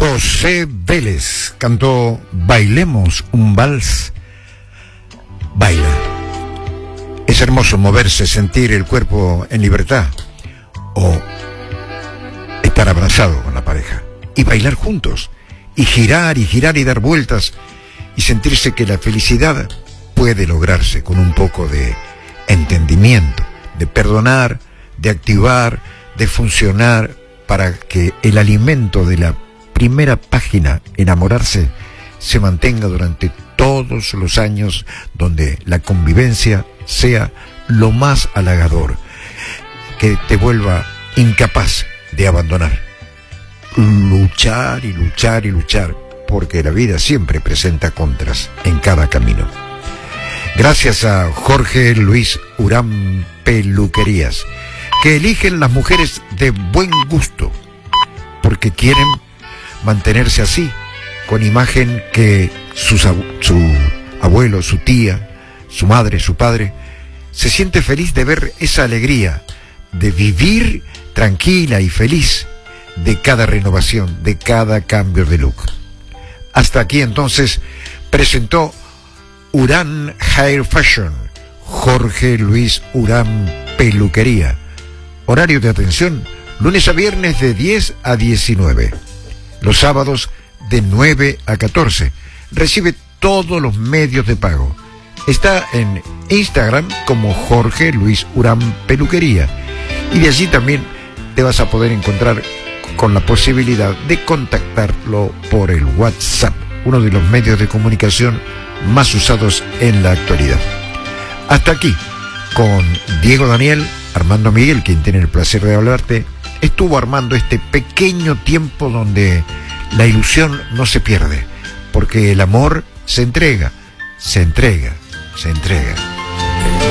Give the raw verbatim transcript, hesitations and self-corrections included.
José Vélez cantó Bailemos un vals. Baila. Es hermoso moverse, sentir el cuerpo en libertad o estar abrazado con la pareja y bailar juntos y girar y girar y dar vueltas y sentirse que la felicidad puede lograrse con un poco de entendimiento, de perdonar, de activar, de funcionar para que el alimento de la primera página, enamorarse, se mantenga durante todos los años donde la convivencia sea lo más halagador, que te vuelva incapaz de abandonar. Luchar y luchar y luchar, porque la vida siempre presenta contras en cada camino. Gracias a Jorge Luis Urán Peluquerías, que eligen las mujeres de buen gusto, porque quieren mantenerse así, con imagen que sus, su abuelo, su tía, su madre, su padre, se siente feliz de ver esa alegría, de vivir tranquila y feliz de cada renovación, de cada cambio de look. Hasta aquí entonces presentó Urán Hair Fashion, Jorge Luis Urán Peluquería. Horario de atención, lunes a viernes de diez a diecinueve. Los sábados de nueve a catorce. Recibe todos los medios de pago. Está en Instagram como Jorge Luis Urán Peluquería. Y de allí también te vas a poder encontrar con la posibilidad de contactarlo por el WhatsApp, uno de los medios de comunicación más usados en la actualidad. Hasta aquí, con Diego Daniel, Armando Miguel, quien tiene el placer de hablarte, estuvo armando este pequeño tiempo donde la ilusión no se pierde, porque el amor se entrega, se entrega, se entrega.